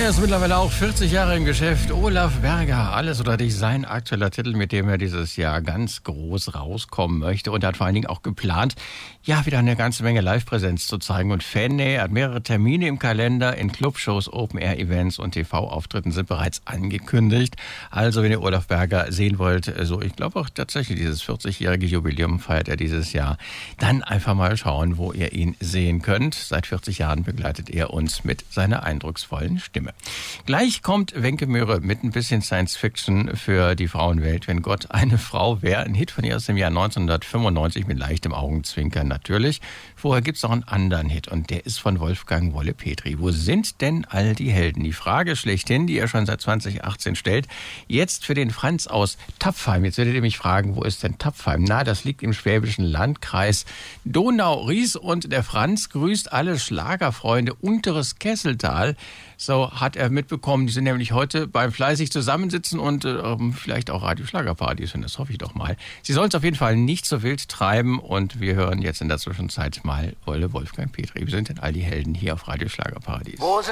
Er ist mittlerweile auch 40 Jahre im Geschäft. Olaf Berger, alles oder dich, sein aktueller Titel, mit dem er dieses Jahr ganz groß rauskommen möchte. Und er hat vor allen Dingen auch geplant, ja, wieder eine ganze Menge Live-Präsenz zu zeigen und Fannähe. Er hat mehrere Termine im Kalender, in Clubshows, Open-Air-Events und TV-Auftritten sind bereits angekündigt. Also, wenn ihr Olaf Berger sehen wollt, so, ich glaube auch tatsächlich dieses 40-jährige Jubiläum feiert er dieses Jahr, dann einfach mal schauen, wo ihr ihn sehen könnt. Seit 40 Jahren begleitet er uns mit seiner eindrucksvollen Stimme. Gleich kommt Wenke Möhre mit ein bisschen Science-Fiction für die Frauenwelt. Wenn Gott eine Frau wäre, ein Hit von ihr aus dem Jahr 1995 mit leichtem Augenzwinkern natürlich. Vorher gibt es noch einen anderen Hit und der ist von Wolfgang Wolle-Petri. Wo sind denn all die Helden? Die Frage schlechthin, die er schon seit 2018 stellt. Jetzt für den Franz aus Tapfheim. Jetzt werdet ihr mich fragen, wo ist denn Tapfheim? Na, das liegt im schwäbischen Landkreis Donau-Ries und der Franz grüßt alle Schlagerfreunde Unteres Kesseltal. So hat er mitbekommen, die sind nämlich heute beim fleißig Zusammensitzen und vielleicht auch Radio-Schlagerpartys, und das hoffe ich doch mal. Sie sollen es auf jeden Fall nicht so wild treiben und wir hören jetzt in der Zwischenzeit mal Wolfgang Petri. Wie sind denn all die Helden hier auf Radio-Schlagerpartys?